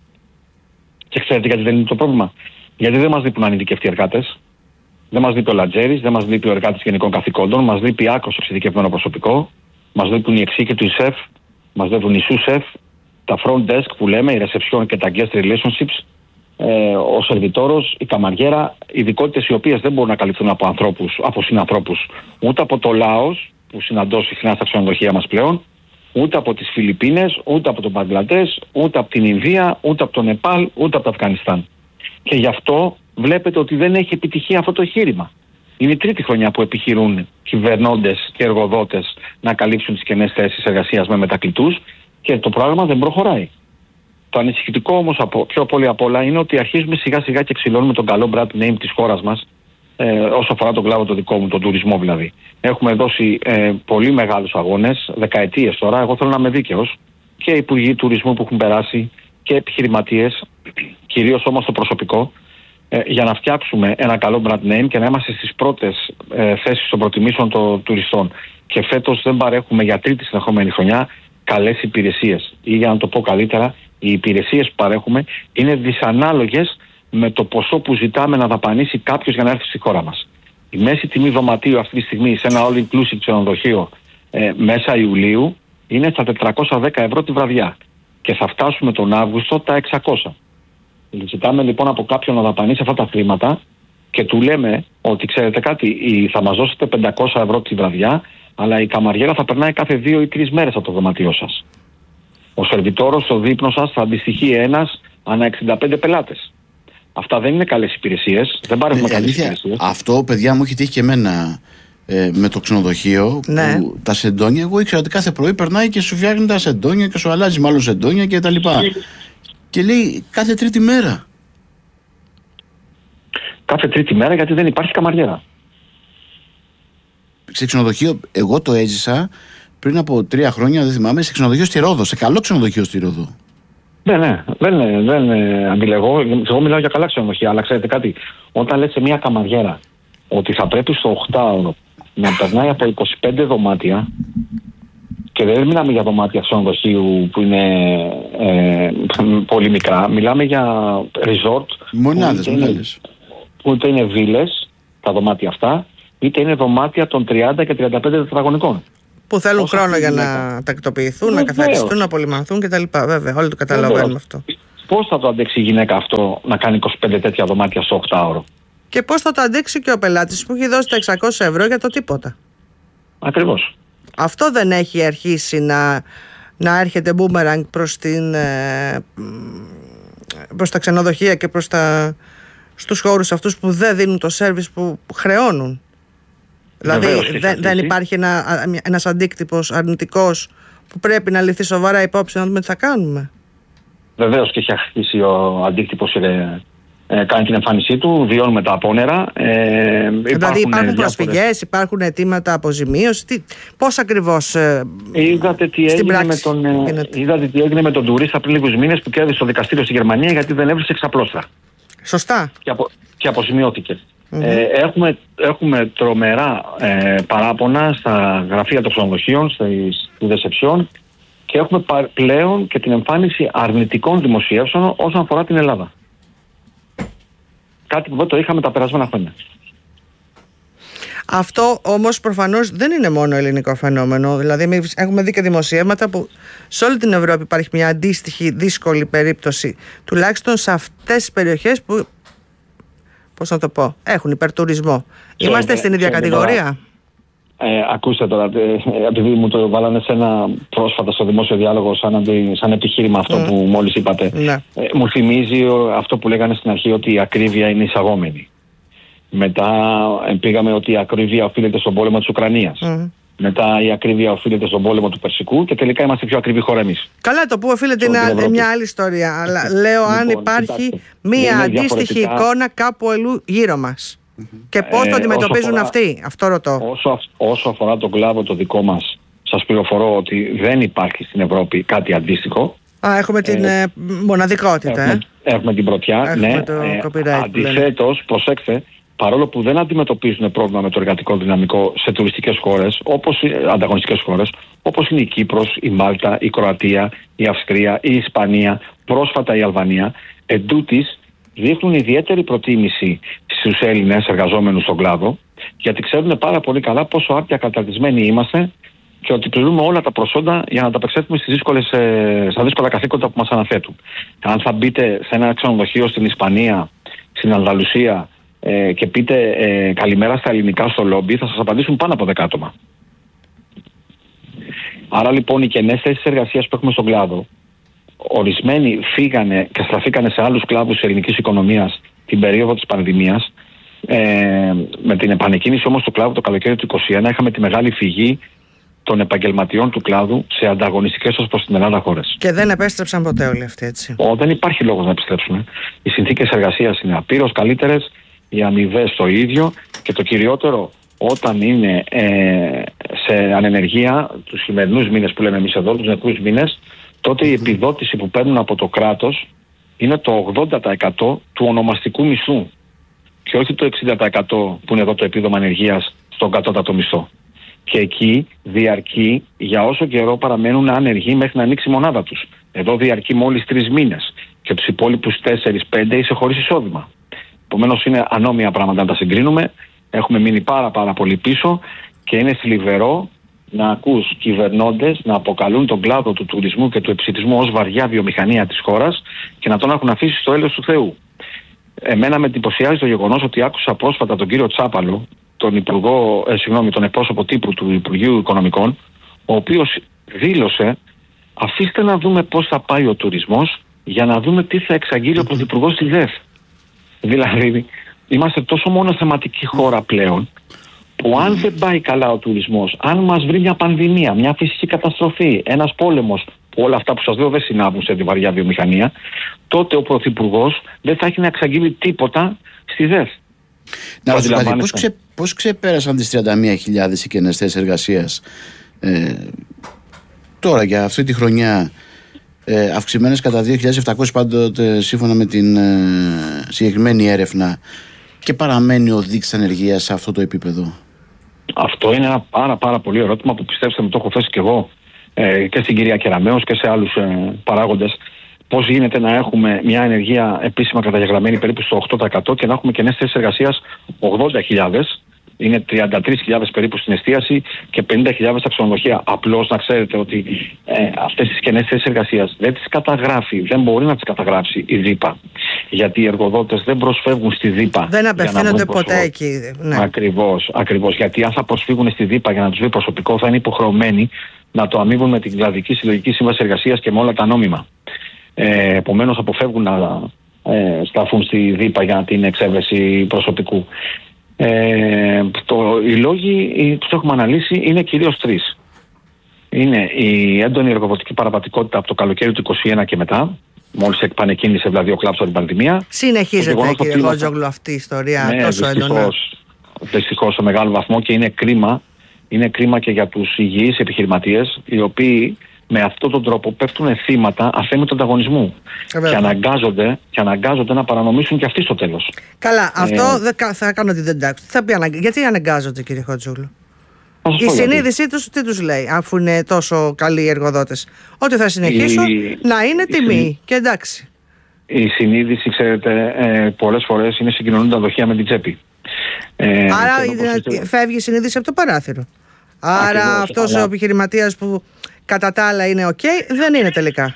Και ξέρετε γιατί δεν είναι το πρόβλημα? Γιατί δεν μας λείπουν ανειδικευτοί εργάτες. Δεν μας λείπει ο Λατζέρης, δεν μας λείπει ο εργάτης γενικών καθηκόντων, μας λείπει άκρως εξειδικευμένο προσωπικό, μας λείπουν οι εξήκετοι σεφ, μας λείπουν οι σου-σεφ, τα front desk που λέμε, η reception και τα guest relationships, ε, ο σερβιτόρος, η καμαριέρα, ειδικότητες οι οποίες δεν μπορούν να καλυφθούν από ανθρώπους, από συνανθρώπους, ούτε από το Λάος που συναντώ συχνά στα ξενοδοχεία μας πλέον, ούτε από τις Φιλιππίνες, ούτε από τον Μπαγκλαντές, ούτε από την Ινδία, ούτε από το Νεπάλ, ούτε από το Αφγανιστάν. Και γι' αυτό βλέπετε ότι δεν έχει επιτυχία αυτό το εγχείρημα. Είναι η τρίτη χρονιά που επιχειρούν κυβερνώντες και εργοδότες να καλύψουν τις κενές θέσεις εργασίας με μετακλητούς και το πράγμα δεν προχωράει. Το ανησυχητικό όμως από, πιο πολύ απ' όλα είναι ότι αρχίζουμε σιγά σιγά και ξυλώνουμε τον καλό brand name της χώρας μας, ε, όσο αφορά τον κλάδο το δικό μου, τον τουρισμό δηλαδή. Έχουμε δώσει ε, πολύ μεγάλους αγώνες, δεκαετίες τώρα. Εγώ θέλω να είμαι δίκαιος, και υπουργοί τουρισμού που έχουν περάσει και επιχειρηματίες, κυρίως όμως το προσωπικό, ε, για να φτιάξουμε ένα καλό brand name και να είμαστε στις πρώτες ε, θέσεις των προτιμήσεων των τουριστών. Και φέτος δεν παρέχουμε για τρίτη συνεχόμενη χρονιά καλές υπηρεσίες. Ή για να το πω καλύτερα, οι υπηρεσίες που παρέχουμε είναι δυσανάλογες με το ποσό που ζητάμε να δαπανίσει κάποιος για να έρθει στη χώρα μας. Η μέση τιμή δωματίου αυτή τη στιγμή σε ένα all-inclusive ξενοδοχείο ε, μέσα Ιουλίου είναι στα τετρακόσια δέκα ευρώ τη βραδιά. Και θα φτάσουμε τον Αύγουστο τα εξακόσια. Ζητάμε λοιπόν από κάποιον να δαπανίσει αυτά τα χρήματα και του λέμε ότι ξέρετε κάτι, θα μας δώσετε πεντακόσια ευρώ τη βραδιά, αλλά η καμαριέρα θα περνάει κάθε δύο ή τρεις μέρες από το δωματιό σας. Ο σερβιτόρος στο δείπνο σας θα αντιστοιχεί ένας ανά εξήντα πέντε πελάτες. Αυτά δεν είναι καλές υπηρεσίες. Δεν παρέχουμε ε, καλές αλήθεια, υπηρεσίες. Αυτό, παιδιά, μου έχει τύχει και εμένα ε, με το ξενοδοχείο. Ναι. Που, τα σεντόνια, εγώ ήξερα ότι κάθε πρωί περνάει και σου φτιάχνει τα σεντόνια και σου αλλάζει μάλλον σεντόνια και τα λοιπά. Και λέει κάθε τρίτη μέρα. Κάθε τρίτη μέρα γιατί δεν υπάρχει καμαριέρα. Σε ξενοδοχείο, εγώ το έζησα πριν από τρία χρόνια, δεν θυμάμαι, σε ξενοδοχείο στη Ρόδο, σε καλό ξενοδοχείο στη Ρόδο. Ναι, ναι, δεν, δεν αντιλεγώ. Εγώ μιλάω για καλά ξενοδοχεία, αλλά ξέρετε κάτι, όταν λες σε μια καμαριέρα ότι θα πρέπει στο οκτάωρο να περνάει από είκοσι πέντε δωμάτια, Και δεν μιλάμε για δωμάτια ξενοδοχείου που είναι ε, πολύ μικρά. Μιλάμε για resort. Μονάδες, μονάδες. Που είτε είναι βίλες, τα δωμάτια αυτά, είτε είναι δωμάτια των τριάντα και τριάντα πέντε τετραγωνικών. Που θέλουν Όσο χρόνο για γυναίκα. να τακτοποιηθούν, να καθαριστούν, να απολυμανθούν κτλ. Βέβαια, όλοι το καταλαβαίνουμε αυτό. Πώς θα το αντέξει η γυναίκα αυτό να κάνει είκοσι πέντε τέτοια δωμάτια στο οκτάωρο? Και πώς θα το αντέξει και ο πελάτης που έχει δώσει τα εξακόσια ευρώ για το τίποτα? Ακριβώς. Αυτό δεν έχει αρχίσει να, να έρχεται boomerang προς, την, ε, προς τα ξενοδοχεία και προς τα, στους χώρους αυτούς που δεν δίνουν το σέρβις που, που χρεώνουν. Δηλαδή δεν, δεν υπάρχει ένα, ένας αντίκτυπος αρνητικός που πρέπει να ληφθεί σοβαρά υπόψη να δούμε τι θα κάνουμε. Βεβαίως και έχει αρχίσει ο αντίκτυπος, ε, ε, κάνει την εμφάνισή του, βιώνουμε τα απόνερα. Ε, δηλαδή υπάρχουν, υπάρχουν προσφυγές, διάφορες... υπάρχουν αιτήματα αποζημίωσης, τι, πώς ακριβώς ε, είδατε τι στην έγινε πράξη με τον, ε, είδατε τι έγινε με τον τουρίστα πριν λίγους μήνες που κέρδισε στο δικαστήριο στη Γερμανία γιατί δεν έβρισε εξαπλώστρα. Σωστά. Και, απο, και αποζημιώθηκε. Mm-hmm. Ε, έχουμε, έχουμε τρομερά ε, παράπονα στα γραφεία των ξενοδοχείων, στις δεσεψιών και έχουμε πα, πλέον και την εμφάνιση αρνητικών δημοσίευσεων όσον αφορά την Ελλάδα. Κάτι που δεν το είχαμε τα περασμένα χρόνια. Αυτό όμως προφανώς δεν είναι μόνο ελληνικό φαινόμενο. Δηλαδή εμείς έχουμε δει και δημοσιεύματα που σε όλη την Ευρώπη υπάρχει μια αντίστοιχη δύσκολη περίπτωση, τουλάχιστον σε αυτές τις περιοχές που, πώς να το πω, έχουν υπερτουρισμό. Είμαστε στην ίδια κατηγορία. Ε, ακούστε τώρα, ε, επειδή μου το βάλανε σε ένα πρόσφατα στο δημόσιο διάλογο σαν, αντι, σαν επιχείρημα αυτό mm. που μόλις είπατε, ναι. ε, μου θυμίζει αυτό που λέγανε στην αρχή ότι η ακρίβεια είναι εισαγόμενη. Μετά ε, πήγαμε ότι η ακρίβεια οφείλεται στον πόλεμο της Ουκρανίας. Mm. Μετά η ακρίβεια οφείλεται στον πόλεμο του Περσικού και τελικά είμαστε πιο ακριβή χώρα εμείς. Καλά, το που οφείλεται είναι μια άλλη ιστορία. Αλλά λέω λοιπόν, αν υπάρχει κοιτάξτε, μια αντίστοιχη εικόνα κάπου αλλού γύρω μας. Mm-hmm. Και πώς το αντιμετωπίζουν αφορά, αυτοί, αυτό ρωτώ. Όσο, όσο αφορά τον κλάδο το δικό μας, σας πληροφορώ ότι δεν υπάρχει στην Ευρώπη κάτι αντίστοιχο. Α, έχουμε την ε, μοναδικότητα. Έχουμε, ε. έχουμε την πρωτιά. Έχουμε ναι. το ε, αντιθέτως, προσέξτε, παρόλο που δεν αντιμετωπίζουν πρόβλημα με το εργατικό δυναμικό σε τουριστικές χώρες, όπως ανταγωνιστικές χώρες, όπως είναι η Κύπρος, η Μάλτα, η Κροατία, η Αυστρία, η Ισπανία, πρόσφατα η Αλβανία, εντούτοις δείχνουν ιδιαίτερη προτίμηση στους Έλληνες εργαζόμενους στον κλάδο, γιατί ξέρουν πάρα πολύ καλά πόσο άρτια καταρτισμένοι είμαστε και ότι πληρούμε όλα τα προσόντα για να τα απεξέλθουμε στις δύσκολες, στα δύσκολα καθήκοντα που μας αναθέτουν. Αν θα μπείτε σε ένα ξενοδοχείο στην Ισπανία, στην Ανδαλουσία ε, και πείτε ε, καλημέρα στα ελληνικά στο λόμπι, θα σας απαντήσουν πάνω από δέκα άτομα. Άρα λοιπόν οι κενές θέσεις εργασίας που έχουμε στον κλάδο, ορισμένοι φύγανε και στραφήκανε σε άλλους κλάδους της ελληνικής οικονομίας την περίοδο της πανδημίας. Ε, με την επανεκκίνηση όμως του κλάδου το καλοκαίρι του είκοσι ένα είχαμε τη μεγάλη φυγή των επαγγελματιών του κλάδου σε ανταγωνιστικές ως προς την Ελλάδα χώρες. Και δεν επέστρεψαν ποτέ όλοι αυτοί, έτσι. Ο, δεν υπάρχει λόγος να επιστρέψουν. Οι συνθήκες εργασίας είναι απείρως καλύτερες, οι αμοιβές το ίδιο και το κυριότερο, όταν είναι ε, σε ανενεργία τους σημερινούς μήνες που λέμε εμείς εδώ, τους νεκρούς μήνες, τότε η επιδότηση που παίρνουν από το κράτος είναι το ογδόντα τοις εκατό του ονομαστικού μισθού και όχι το εξήντα τοις εκατό που είναι εδώ το επίδομα ανεργίας στον κατώτατο μισθό. Και εκεί διαρκεί για όσο καιρό παραμένουν άνεργοι μέχρι να ανοίξει η μονάδα τους. Εδώ διαρκεί μόλις τρεις μήνες και τους υπόλοιπους τέσσερις πέντε είσαι χωρίς εισόδημα. Επομένως είναι ανώμια πράγματα να τα συγκρίνουμε. Έχουμε μείνει πάρα πάρα πολύ πίσω και είναι θλιβερό να ακούς κυβερνώντες να αποκαλούν τον κλάδο του τουρισμού και του επισιτισμού ως βαριά βιομηχανία της χώρας και να τον έχουν αφήσει στο έλεος του Θεού. Εμένα με εντυπωσιάζει το γεγονός ότι άκουσα πρόσφατα τον κύριο Τσάπαλο, τον, υπουργό, ε, συγγνώμη, τον εκπρόσωπο τύπου του Υπουργείου Οικονομικών, ο οποίος δήλωσε αφήστε να δούμε πώς θα πάει ο τουρισμός για να δούμε τι θα εξαγγείλει ο Πρωθυπουργός στη ΔΕΘ. Δηλαδή, είμαστε τόσο μόνο θεματική χώρα πλέον, που αν δεν πάει καλά ο τουρισμός, αν μας βρει μια πανδημία, μια φυσική καταστροφή, ένας πόλεμος, που όλα αυτά που σας λέω δεν συνάδουν σε τη βαριά βιομηχανία, τότε ο Πρωθυπουργός δεν θα έχει να εξαγγείλει τίποτα στη ΔΕΘ. Να ρωτήσω κάτι, πώς, ξε, πώς ξεπέρασαν τις τριάντα μία χιλιάδες οι κενές θέσεις εργασίας ε, τώρα για αυτή τη χρονιά, ε, αυξημένες κατά δύο χιλιάδες επτακόσιες πάντοτε σύμφωνα με την ε, συγκεκριμένη έρευνα, και παραμένει ο δείκτης ανεργίας σε αυτό το επίπεδο? Αυτό είναι ένα πάρα πάρα πολύ ερώτημα που, πιστέψτε με, το έχω θέσει και εγώ ε, και στην κυρία Κεραμέως και σε άλλους ε, παράγοντες. Πώς γίνεται να έχουμε μια ανεργία επίσημα καταγεγραμμένη περίπου στο οκτώ τοις εκατό και να έχουμε κενές θέσεις εργασίας ογδόντα χιλιάδες. Είναι τριάντα τρεις χιλιάδες περίπου στην εστίαση και πενήντα χιλιάδες στα ξενοδοχεία. Απλώς να ξέρετε ότι ε, αυτές τις κενές θέσεις εργασίας δεν τις καταγράφει, δεν μπορεί να τις καταγράψει η ΔΥΠΑ. Γιατί οι εργοδότες δεν προσφεύγουν στη ΔΥΠΑ. Δεν απευθύνονται ποτέ εκεί. Ναι. Ακριβώς, ακριβώς. Γιατί αν θα προσφύγουν στη ΔΥΠΑ για να τους βρει προσωπικό, θα είναι υποχρεωμένοι να το αμείβουν με την κλαδική συλλογική σύμβαση εργασίας και με όλα τα νόμιμα. Ε, επομένως, αποφεύγουν να ε, σταθούν στη ΔΥΠΑ για την εξέβρεση προσωπικού. Ε, το, οι λόγοι που έχουμε αναλύσει είναι κυρίως τρεις. Είναι η έντονη εργοδοτική παραβατικότητα από το καλοκαίρι του είκοσι ένα και μετά, μόλις επανεκκίνησε δηλαδή ο κλάδος από την πανδημία. Συνεχίζεται, κύριε Χότζογλου, αυτή η ιστορία ναι, τόσο έντονα. Δυστυχώς σε μεγάλο βαθμό, και είναι κρίμα, είναι κρίμα και για τους υγιείς επιχειρηματίες, οι οποίοι με αυτόν τον τρόπο πέφτουν θύματα αθέμητου ανταγωνισμού και αναγκάζονται, και αναγκάζονται να παρανομήσουν και αυτοί στο τέλος. Καλά, αυτό ε, δεν θα κάνω ότι δεν τάξω. Θα πει, γιατί αναγκάζονται, κύριε Χότζογλου? Η συνείδησή τους τι τους λέει, αφού είναι τόσο καλοί οι εργοδότες? Ότι θα συνεχίσουν η, να είναι τιμή η, και εντάξει. Η συνείδηση, ξέρετε, ε, πολλές φορές είναι συγκοινωνούντα δοχεία με την τσέπη. Ε, Άρα η, φεύγει η συνείδηση από το παράθυρο. Άρα ακριβώς, αυτός αλλά... ο επιχειρηματίας που κατά τα άλλα είναι ok, δεν είναι τελικά.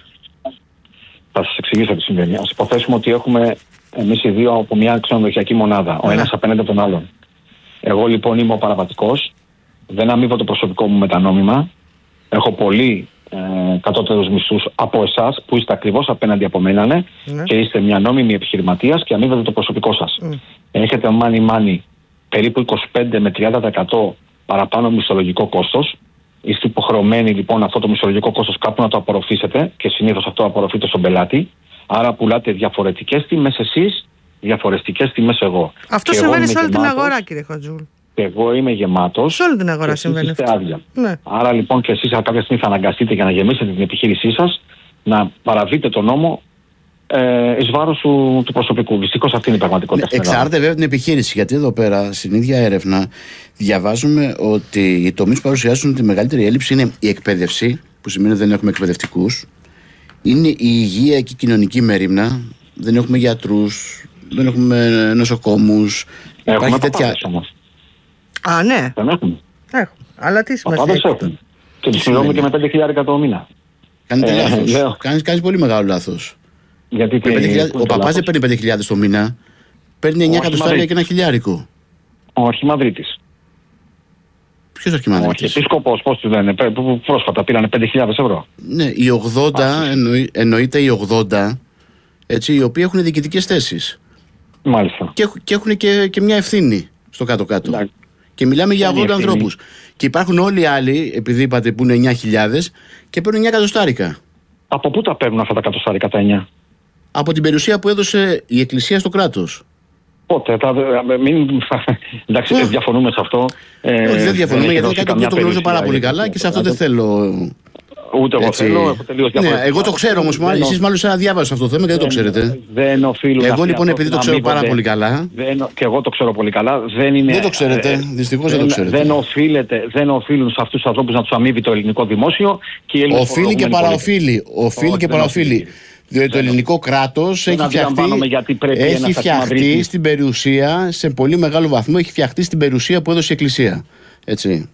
Θα σας εξηγήσω τι συμβαίνει. Ας υποθέσουμε ότι έχουμε εμείς οι δύο από μια ξενοδοχειακή μονάδα, ο ένας απέναντι από τον άλλον. Εγώ λοιπόν είμαι ο παραβατικός, δεν αμείβω το προσωπικό μου με τα νόμιμα, έχω πολύ ε, κατώτερους μισθούς από εσάς που είστε ακριβώς απέναντι από μένα, ναι, ναι. και είστε μια νόμιμη επιχειρηματίας και αμείβετε το προσωπικό σας. Mm. Έχετε μάνι μάνι περίπου είκοσι πέντε με τριάντα τοις εκατό παραπάνω μισθολογικό κόστος. Είστε υποχρεωμένοι λοιπόν αυτό το μισθολογικό κόστος κάπου να το απορροφήσετε και συνήθως αυτό απορροφείται στον πελάτη. Άρα πουλάτε διαφορετικές τιμές εσείς, διαφορετικές τιμές εγώ. Αυτό και συμβαίνει σε όλη γεμάτος, την αγορά, κύριε Χότζογλου. Και εγώ είμαι γεμάτος. Σε όλη την αγορά συμβαίνει αυτό. Άδεια. Ναι. Άρα λοιπόν και εσείς κάποια στιγμή θα αναγκαστείτε για να γεμίσετε την επιχείρησή σας να παραβείτε τον νόμο ε, εις βάρος του, του προσωπικού. Δυστυχώς αυτή είναι η πραγματικότητα. Ναι, εξαρτάται βέβαια την επιχείρηση. Γιατί εδώ πέρα στην ίδια έρευνα διαβάζουμε ότι οι τομείς που παρουσιάζουν τη μεγαλύτερη έλλειψη είναι η εκπαίδευση, που σημαίνει ότι δεν έχουμε εκπαιδευτικούς, είναι η υγεία και η κοινωνική μέριμνα, δεν έχουμε γιατρούς, δεν έχουμε νοσοκόμους. Έχουμε υπάρχει τέτοια. Όμως. Α, ναι. Δεν έχουμε. Έχουμε. Αλλά τι σημασία έχει αυτό? Και τις πληρώνουμε και με πέντε χιλιάδες το μήνα. Κάνετε ε, λάθος. Λέω. Κάνεις, κάνεις πολύ μεγάλο λάθος. Γιατί και, ο παπάς δεν παίρνει πέντε χιλιάδες το μήνα, παίρνει εννιά εκατοστάρια και ένα χιλιάρικο. Ο Αρχιμανδρίτης. Ποιος Αρχιμανδρίτης? Ο Αρχιεπίσκοπος, πώς του λένε, πρόσφατα πήρανε πέντε χιλιάδες ευρώ. Ναι, οι ογδόντα, εννοεί, εννοείται οι ογδόντα, έτσι, οι οποίοι έχουν διοικητικές θέσεις. Μάλιστα. Και, και έχουν και, και μια ευθύνη στο κάτω-κάτω. Ναι. Και μιλάμε για ογδόντα ανθρώπους. Και υπάρχουν όλοι οι άλλοι, επειδή είπατε που είναι εννιά χιλιάδες, και παίρνουν εννιά εκατοστάρικα. Από πού τα παίρνουν αυτά τα εκατοστάρικα τα εννιά? Από την περιουσία που έδωσε η Εκκλησία στο κράτος. Πότε, τα, μην, εντάξει, oh. διαφωνούμε σε αυτό. Ε, Όχι, δεν διαφωνούμε, γιατί είναι κάτι που το γνωρίζω πάρα πολύ καλά και σε αυτό δεν θέλω. Ούτε εγώ θέλω, έχω τελείως διαφορετικά. Ναι, εγώ το ξέρω όμως, εσείς μάλλον σαν διάβασα αυτό το θέμα και δεν το ξέρετε. Δεν οφείλω. Εγώ λοιπόν, επειδή το ξέρω πάρα πολύ καλά. Και εγώ το ξέρω πολύ καλά, δεν είναι. Δεν το ξέρετε, δυστυχώς δεν το ξέρετε. Δεν οφείλουν σε αυτούς τους ανθρώπους να τους αμείβει το ελληνικό δημόσιο. Οφείλει και παραοφείλει. Οφείλει και παραοφείλει. Διότι το ελληνικό κράτος έχει φτιαχτεί, έχει φτιαχτεί στην περιουσία, σε πολύ μεγάλο βαθμό έχει φτιαχτεί στην περιουσία που έδωσε η Εκκλησία. Έτσι.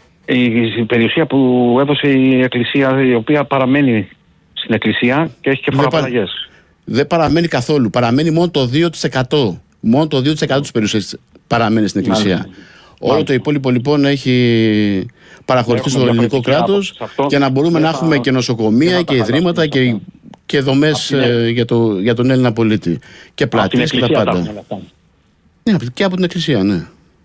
Η περιουσία που έδωσε η Εκκλησία, η οποία παραμένει στην Εκκλησία και έχει και φοροαπαλλαγές. Δεν παραμένει καθόλου. Παραμένει μόνο το δύο τοις εκατό. Μόνο το δύο τοις εκατό της περιουσίας παραμένει στην Εκκλησία. Μάλιστα. Όλο Μάλιστα. το υπόλοιπο λοιπόν έχει παραχωρηθεί στο ελληνικό κράτος και να μπορούμε να έχουμε και νοσοκομεία και ιδρύματα και, και δομές ε, για, το, για τον Έλληνα πολίτη. Και πλατείες και τα πάντα. Ναι, και από την Εκκλησία, ναι.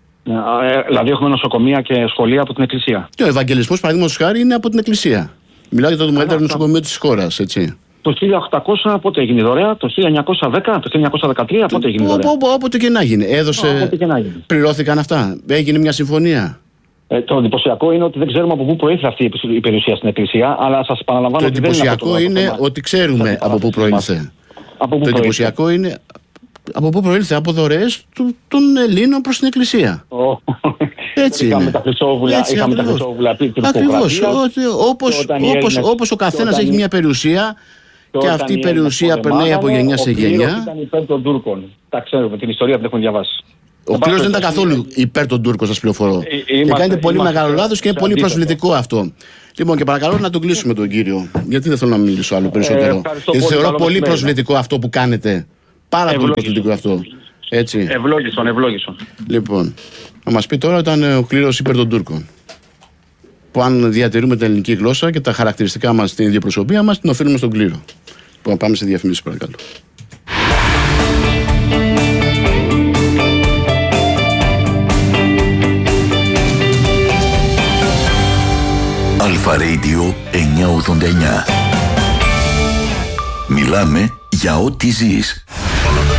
Ε, δηλαδή έχουμε νοσοκομεία και σχολεία από την Εκκλησία. Και ο Ευαγγελισμός, παραδείγματος χάρη, είναι από την Εκκλησία. Μιλάω για το μεγαλύτερο νοσοκομείο της χώρας, έτσι. Το χίλια οκτακόσια πότε έγινε δωρεά, το χίλια εννιακόσια δέκα, το χίλια εννιακόσια δεκατρία πότε έγινε δωρεά. Όποτε και να γίνει. Έδωσε. Πληρώθηκαν αυτά. Έγινε μια συμφωνία. Ε, το εντυπωσιακό είναι ότι δεν ξέρουμε από πού προήλθε αυτή η περιουσία στην Εκκλησία, αλλά σας επαναλαμβάνω το ότι δεν είναι. Το εντυπωσιακό είναι ότι ξέρουμε από πού προήλθε. Το εντυπωσιακό είναι. Από πού προήλθε? Από δωρεές του, των Ελλήνων προς την Εκκλησία. Oh. Έτσι είχαμε είναι. τα Χρυσόβουλα, Έτσι, είχαμε τα ακριβώς. Χρυσόβουλα Ακριβώς. Όπως, όπως, όπως ο καθένας έχει μια περιουσία και αυτή η περιουσία περνάει από γενιά σε γενιά. Ο Κλήρος ήταν υπέρ των Τούρκων. Τα ξέρουμε, την ιστορία που την έχουν διαβάσει. Ο Κλήρος δεν ήταν καθόλου υπέρ των Τούρκων, σας πληροφορώ. Ε, και κάνετε πολύ μεγάλο λάθος και είναι πολύ αντίθετο. προσβλητικό αυτό. Λοιπόν, και παρακαλώ να τον κλείσουμε τον κύριο. Γιατί δεν θέλω να μιλήσω άλλο περισσότερο. Ε, Γιατί θεωρώ καλό πολύ μεσημέρι. προσβλητικό αυτό που κάνετε. Πάρα πολύ προσβλητικό αυτό. Έτσι. Ευλόγησον, ευλόγησον. Λοιπόν, να μας πει τώρα ήταν ο Κλήρος υπέρ των Τούρκων. Που αν διατηρούμε την ελληνική γλώσσα και τα χαρακτηριστικά μας, την ίδια προσωπία μας, την οφείλουμε στον Κλήρο. Λοιπόν, πάμε σε διαφημίσεις, παρακαλώ. Αλφα Radio εννιακόσια ογδόντα εννιά. Μιλάμε για ό,τι ζεις.